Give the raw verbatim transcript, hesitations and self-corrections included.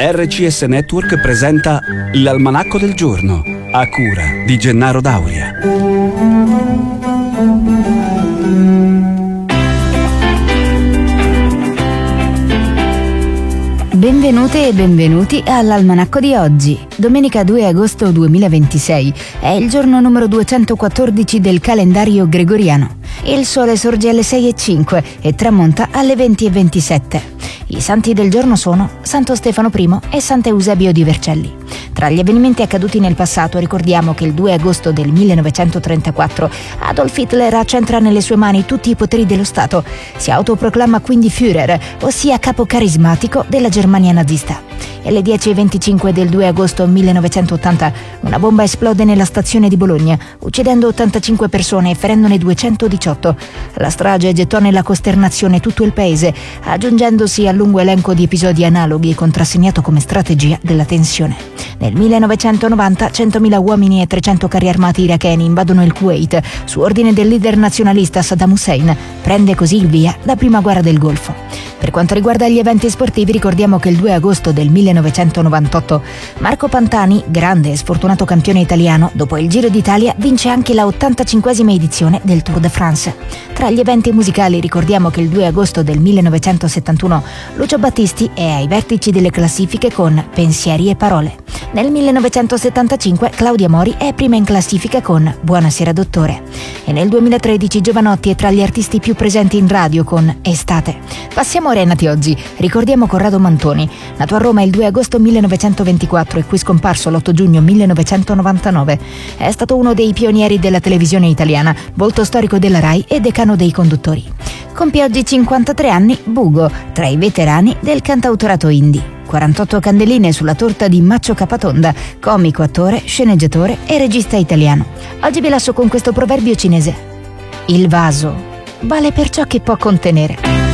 R C S Network presenta l'Almanacco del Giorno, a cura di Gennaro Dauria. Benvenute e benvenuti all'Almanacco di oggi, domenica due agosto duemilaventisei. È il giorno numero duecentoquattordici del calendario gregoriano. Il sole sorge alle sei e cinque e tramonta alle venti e ventisette. I santi del giorno sono Santo Stefano primo e Sant'Eusebio di Vercelli. Tra gli avvenimenti accaduti nel passato ricordiamo che il due agosto del millenovecentotrentaquattro Adolf Hitler accentra nelle sue mani tutti i poteri dello Stato. Si autoproclama quindi Führer, ossia capo carismatico della Germania nazista. E alle dieci e venticinque del due agosto millenovecentottanta una bomba esplode nella stazione di Bologna, uccidendo ottantacinque persone e ferendone duecentodiciotto. La strage gettò nella costernazione tutto il paese, aggiungendosi al lungo elenco di episodi analoghi contrassegnato come strategia della tensione. Nel millenovecentonovanta centomila uomini e trecento carri armati iracheni invadono il Kuwait su ordine del leader nazionalista Saddam Hussein. Prende così il via la prima guerra del Golfo. Per quanto riguarda gli eventi sportivi, ricordiamo che il due agosto del millenovecentonovantotto Marco Pantani, grande e sfortunato campione italiano, dopo il Giro d'Italia vince anche la ottantacinquesima edizione del Tour de France. Tra gli eventi musicali ricordiamo che il due agosto del millenovecentosettantuno Lucio Battisti è ai vertici delle classifiche con Pensieri e Parole. Nel millenovecentosettantacinque Claudia Mori è prima in classifica con Buonasera dottore. E nel duemilatredici Giovanotti è tra gli artisti più presenti in radio con Estate. Passiamo ora ai nati oggi. Ricordiamo Corrado Mantoni, nato a Roma il due agosto millenovecentoventiquattro e qui scomparso l'otto giugno millenovecentonovantanove. È stato uno dei pionieri della televisione italiana, volto storico della Rai e decano dei conduttori. Compie oggi cinquantatré anni Bugo, tra i veterani del cantautorato indie. quarantotto candeline sulla torta di Maccio Capatonda, comico, attore, sceneggiatore e regista italiano. Oggi vi lascio con questo proverbio cinese. Il vaso vale per ciò che può contenere.